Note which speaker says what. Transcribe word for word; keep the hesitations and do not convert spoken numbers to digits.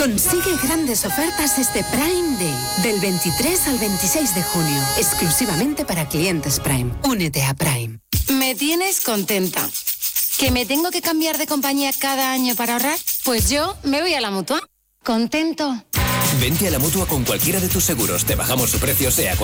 Speaker 1: Consigue grandes ofertas este Prime Day, del veintitrés al veintiséis de junio, exclusivamente para clientes Prime. Únete a Prime.
Speaker 2: Me tienes contenta. ¿Que me tengo que cambiar de compañía cada año para ahorrar? Pues yo me voy a la Mutua. ¿Contento?
Speaker 3: Vente a la Mutua con cualquiera de tus seguros. Te bajamos su precio, sea cual